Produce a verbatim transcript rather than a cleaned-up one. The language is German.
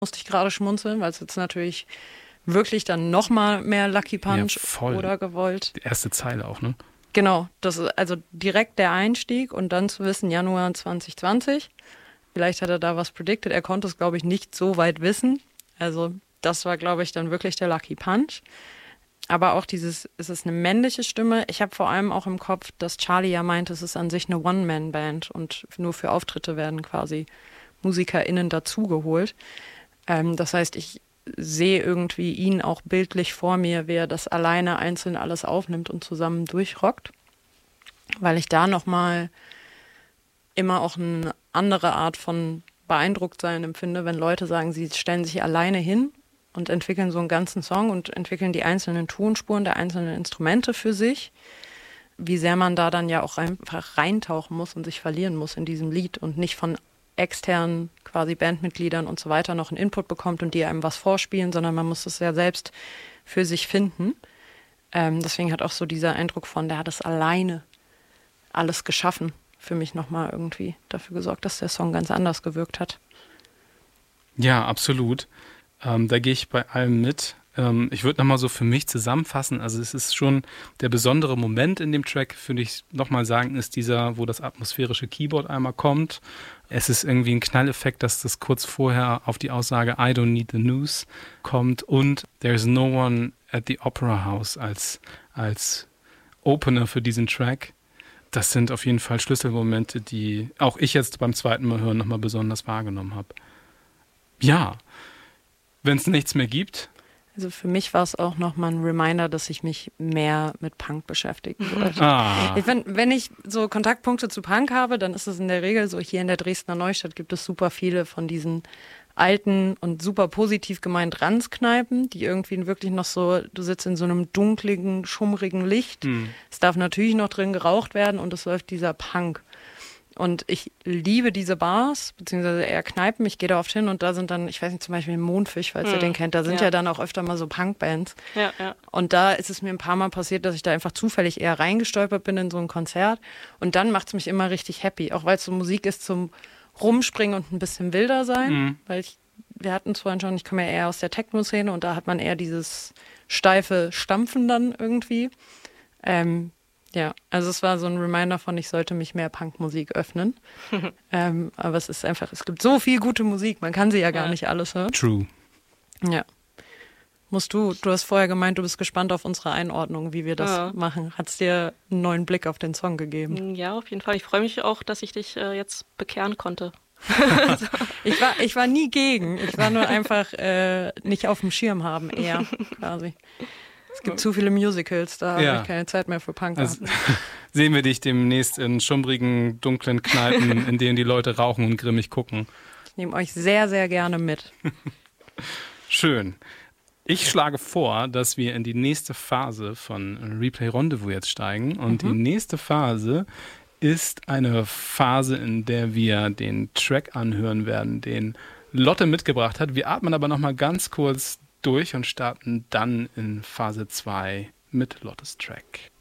musste ich gerade schmunzeln, weil es jetzt natürlich wirklich dann nochmal mehr Lucky Punch ja, voll. oder gewollt. Die erste Zeile auch, ne? Genau, das ist also direkt der Einstieg und dann zu wissen, Januar zwanzig zwanzig. Vielleicht hat er da was predicted. Er konnte es, glaube ich, nicht so weit wissen. Also das war, glaube ich, dann wirklich der Lucky Punch. Aber auch dieses, es ist eine männliche Stimme. Ich habe vor allem auch im Kopf, dass Charlie ja meinte, es ist an sich eine One-Man-Band und nur für Auftritte werden quasi MusikerInnen dazugeholt. Ähm, das heißt, ich sehe irgendwie ihn auch bildlich vor mir, wie er das alleine einzeln alles aufnimmt und zusammen durchrockt. Weil ich da nochmal immer auch eine andere Art von Beeindrucktsein empfinde, wenn Leute sagen, sie stellen sich alleine hin und entwickeln so einen ganzen Song und entwickeln die einzelnen Tonspuren der einzelnen Instrumente für sich. Wie sehr man da dann ja auch einfach reintauchen muss und sich verlieren muss in diesem Lied und nicht von externen quasi Bandmitgliedern und so weiter noch einen Input bekommt und die einem was vorspielen, sondern man muss es ja selbst für sich finden. Ähm, deswegen hat auch so dieser Eindruck von, der hat es alleine alles geschaffen, für mich nochmal irgendwie dafür gesorgt, dass der Song ganz anders gewirkt hat. Ja, absolut. Ähm, da gehe ich bei allem mit. Ähm, ich würde nochmal so für mich zusammenfassen, also es ist schon der besondere Moment in dem Track, würde ich nochmal sagen, ist dieser, wo das atmosphärische Keyboard einmal kommt. Es ist irgendwie ein Knalleffekt, dass das kurz vorher auf die Aussage I don't need the news kommt und There's no one at the Opera House als, als Opener für diesen Track. Das sind auf jeden Fall Schlüsselmomente, die auch ich jetzt beim zweiten Mal hören nochmal besonders wahrgenommen habe. Ja, wenn es nichts mehr gibt. Also für mich war es auch nochmal ein Reminder, dass ich mich mehr mit Punk beschäftigen sollte. Ah. Ich find, wenn ich so Kontaktpunkte zu Punk habe, dann ist es in der Regel so, hier in der Dresdner Neustadt gibt es super viele von diesen alten und super positiv gemeint Ranzkneipen, die irgendwie wirklich noch so, du sitzt in so einem dunkligen, schummrigen Licht. Hm. Es darf natürlich noch drin geraucht werden und es läuft dieser Punk. Und ich liebe diese Bars, beziehungsweise eher Kneipen. Ich gehe da oft hin und da sind dann, ich weiß nicht, zum Beispiel Mondfisch, falls hm. ihr den kennt, da sind ja. ja dann auch öfter mal so Punkbands. Ja, ja. Und da ist es mir ein paar Mal passiert, dass ich da einfach zufällig eher reingestolpert bin in so ein Konzert. Und dann macht es mich immer richtig happy, auch weil es so Musik ist zum Rumspringen und ein bisschen wilder sein. Mhm. Weil ich, wir hatten es vorhin schon, ich komme ja eher aus der Techno-Szene und da hat man eher dieses steife Stampfen dann irgendwie. Ähm, Ja, also es war so ein Reminder von, ich sollte mich mehr Punkmusik öffnen. ähm, aber es ist einfach, es gibt so viel gute Musik, man kann sie ja gar Ja. nicht alles hören. True. Ja. Musst du, du hast vorher gemeint, du bist gespannt auf unsere Einordnung, wie wir das Ja. machen. Hat es dir einen neuen Blick auf den Song gegeben? Ja, auf jeden Fall. Ich freue mich auch, dass ich dich äh, jetzt bekehren konnte. Ich war, ich war nie gegen, ich war nur einfach äh, nicht auf dem Schirm haben, eher quasi. Es gibt zu viele Musicals, da Ja. habe ich keine Zeit mehr für Punk. Also, sehen wir dich demnächst in schummrigen, dunklen Kneipen, in denen die Leute rauchen und grimmig gucken. Ich nehme euch sehr, sehr gerne mit. Schön. Ich schlage vor, dass wir in die nächste Phase von Replay Rendezvous jetzt steigen. Und Mhm. die nächste Phase ist eine Phase, in der wir den Track anhören werden, den Lotte mitgebracht hat. Wir atmen aber nochmal ganz kurz durch und starten dann in Phase zwei mit Lottes Track.